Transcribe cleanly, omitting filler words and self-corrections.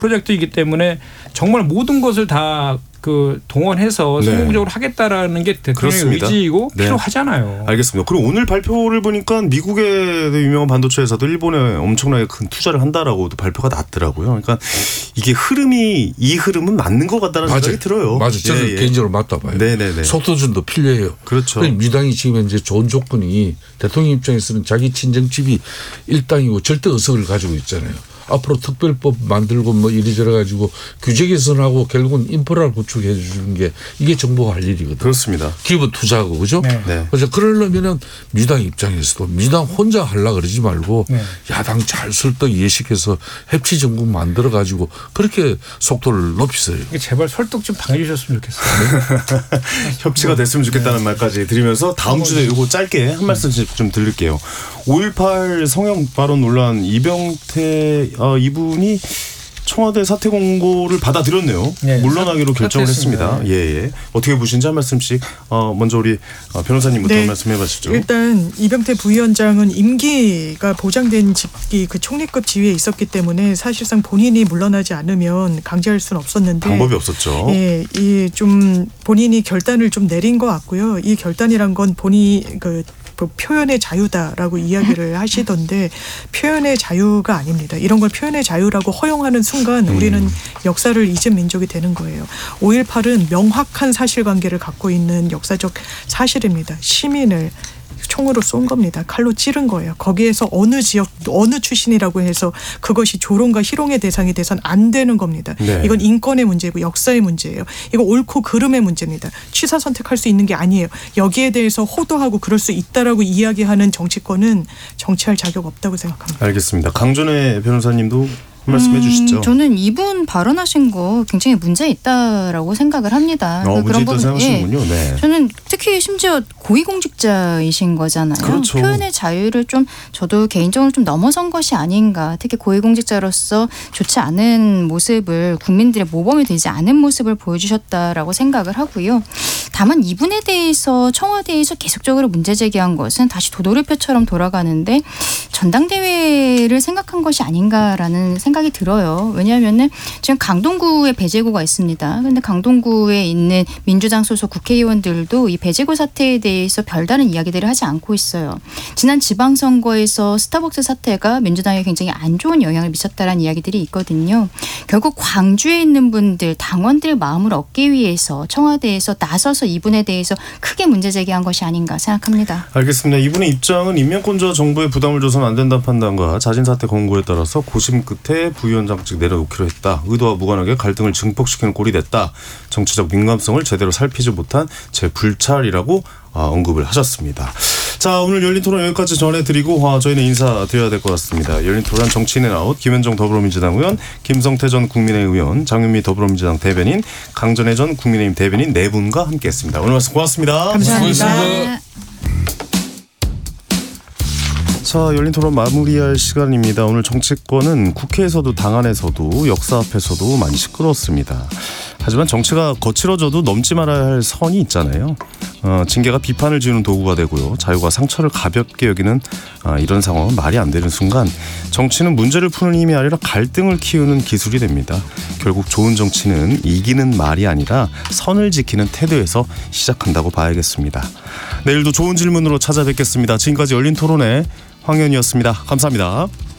프로젝트이기 때문에 정말 모든 것을 다 동원해서 성공적으로 하겠다라는 게 대통령의 그렇습니다. 의지이고 네. 필요하잖아요. 알겠습니다. 그리고 오늘 발표를 보니까 미국의 유명한 반도체 회사도 일본에 엄청나게 큰 투자를 한다라고도 발표가 났더라고요. 그러니까 이게 이 흐름은 맞는 것 같다는 생각이 들어요. 맞아요. 저는 개인적으로 맞다 봐요. 네네네. 속도전도 필요해요. 그렇죠. 민주당이 지금 현재 좋은 조건이 대통령 입장에서는 자기 친정집이 일당이고 절대 의석을 가지고 있잖아요. 앞으로 특별법 만들고 뭐 이리저리 가지고 규제 개선하고 결국은 인프라를 구축해 주는 게 이게 정부가 할 일이거든요. 그렇습니다. 기업 투자하고 그죠? 네. 그래서 그러려면은 민주당 입장에서도 민주당 혼자 하려 그러지 말고 야당 잘 설득 예식해서 협치 정국 만들어 가지고 그렇게 속도를 높이세요. 제발 설득 좀 당해 주셨으면 좋겠어요. 협치가 됐으면 좋겠다는 말까지 드리면서 다음 주에 이거 짧게 한 말씀씩 좀 드릴게요. 5.18 성형 발언 논란 이병태 이분이 청와대 사퇴 공고를 받아들였네요. 네, 물러나기로 결정을 사퇴했습니다. 했습니다. 예. 어떻게 보시는지 한 말씀씩 먼저 우리 변호사님부터 말씀해 보시죠. 일단 이병태 부위원장은 임기가 보장된 직기 총리급 지위에 있었기 때문에 사실상 본인이 물러나지 않으면 강제할 수는 없었는데 방법이 없었죠. 예, 좀 본인이 결단을 좀 내린 것 같고요. 이 결단이란 건 본인이 표현의 자유다라고 이야기를 하시던데 표현의 자유가 아닙니다. 이런 걸 표현의 자유라고 허용하는 순간 우리는 역사를 잊은 민족이 되는 거예요. 5.18은 명확한 사실관계를 갖고 있는 역사적 사실입니다. 시민을 총으로 쏜 겁니다. 칼로 찌른 거예요. 거기에서 어느 지역 어느 출신이라고 해서 그것이 조롱과 희롱의 대상이 돼선 안 되는 겁니다. 네. 이건 인권의 문제고 역사의 문제예요. 이거 옳고 그름의 문제입니다. 취사 선택할 수 있는 게 아니에요. 여기에 대해서 호도하고 그럴 수 있다라고 이야기하는 정치권은 정치할 자격 없다고 생각합니다. 알겠습니다. 강준혜 변호사님도 말씀해 주시죠. 저는 이분 발언하신 거 굉장히 문제 있다라고 생각을 합니다. 문제 있다고 생각하시는군요. 네. 저는 특히 심지어 고위공직자이신 거잖아요. 그렇죠. 표현의 자유를 좀 저도 개인적으로 좀 넘어선 것이 아닌가. 특히 고위공직자로서 좋지 않은 모습을 국민들의 모범이 되지 않은 모습을 보여주셨다라고 생각을 하고요. 다만 이분에 대해서 청와대에서 계속적으로 문제 제기한 것은 다시 도돌이표처럼 돌아가는데 전당대회를 생각한 것이 아닌가라는 생각이 들어요. 왜냐하면은 지금 강동구에 배제구가 있습니다. 그런데 강동구에 있는 민주당 소속 국회의원들도 이 배제구 사태에 대해서 별다른 이야기들을 하지 않고 있어요. 지난 지방선거에서 스타벅스 사태가 민주당에 굉장히 안 좋은 영향을 미쳤다라는 이야기들이 있거든요. 결국 광주에 있는 분들, 당원들 마음을 얻기 위해서 청와대에서 나서서 이분에 대해서 크게 문제 제기한 것이 아닌가 생각합니다. 알겠습니다. 이분의 입장은 인명권자와 정부에 부담을 줘서는 안 된다는 판단과 자진 사퇴 권고에 따라서 고심 끝에 부위원장직 내려놓기로 했다. 의도와 무관하게 갈등을 증폭시키는 꼴이 됐다. 정치적 민감성을 제대로 살피지 못한 제 불찰이라고 언급을 하셨습니다. 자, 오늘 열린 토론 여기까지 전해드리고 저희는 인사드려야 될 것 같습니다. 열린 토론 정치인의 아웃 김현정 더불어민주당 의원, 김성태 전 국민의힘 의원, 장윤미 더불어민주당 대변인, 강전혜 전 국민의힘 대변인 네 분과 함께했습니다. 오늘 말씀 고맙습니다. 감사합니다. 자, 열린 토론 마무리할 시간입니다. 오늘 정치권은 국회에서도 당 안에서도 역사 앞에서도 많이 시끄러웠습니다. 하지만 정치가 거칠어져도 넘지 말아야 할 선이 있잖아요. 징계가 비판을 지우는 도구가 되고요. 자유가 상처를 가볍게 여기는 이런 상황은 말이 안 되는 순간 정치는 문제를 푸는 힘이 아니라 갈등을 키우는 기술이 됩니다. 결국 좋은 정치는 이기는 말이 아니라 선을 지키는 태도에서 시작한다고 봐야겠습니다. 내일도 좋은 질문으로 찾아뵙겠습니다. 지금까지 열린 토론의 황현이었습니다. 감사합니다.